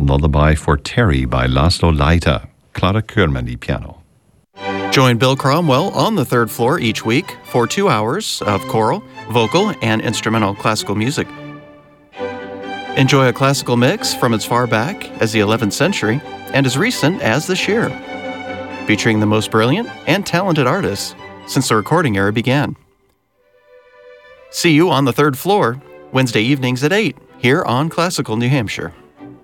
Lullaby for Terry by Laszlo Leita. Clara Kurmandy piano. Join Bill Cromwell on the third floor each week for 2 hours of choral, vocal, and instrumental classical music. Enjoy a classical mix from as far back as the 11th century and as recent as this year, featuring the most brilliant and talented artists since the recording era began. See you on the third floor, Wednesday evenings at 8, here on Classical New Hampshire.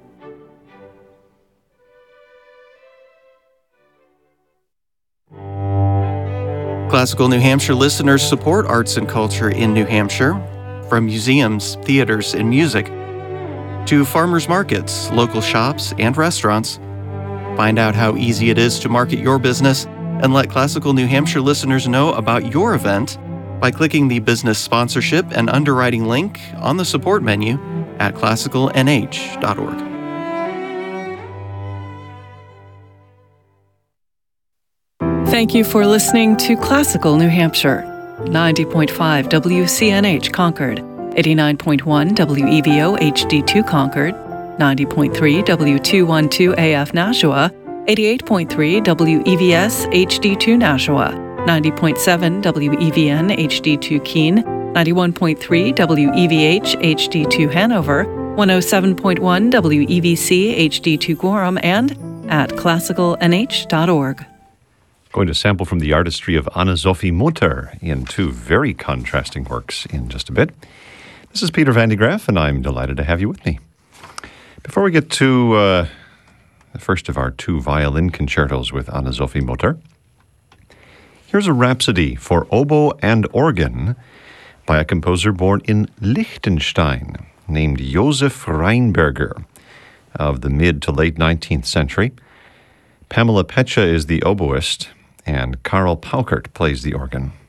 Classical New Hampshire listeners support arts and culture in New Hampshire, from museums, theaters, and music, to farmers markets, local shops, and restaurants. Find out how easy it is to market your business and let Classical New Hampshire listeners know about your event by clicking the business sponsorship and underwriting link on the support menu at classicalnh.org. Thank you for listening to Classical New Hampshire. 90.5 WCNH Concord, 89.1 WEVO HD2 Concord, 90.3 W212 AF Nashua, 88.3 WEVS HD2 Nashua, 90.7 WEVN HD2 Keene, 91.3 WEVH HD2 Hanover, 107.1 WEVC HD2 Gorham, and at classicalnh.org. Going to sample from the artistry of Anne-Sophie Mutter in two very contrasting works in just a bit. This is Peter Van de Graaff, and I'm delighted to have you with me. Before we get to the first of our two violin concertos with Anne-Sophie Mutter, here's a rhapsody for oboe and organ by a composer born in Liechtenstein named Josef Reinberger of the mid to late 19th century. Pamela Pecha is the oboist, and Karl Paukert plays the organ.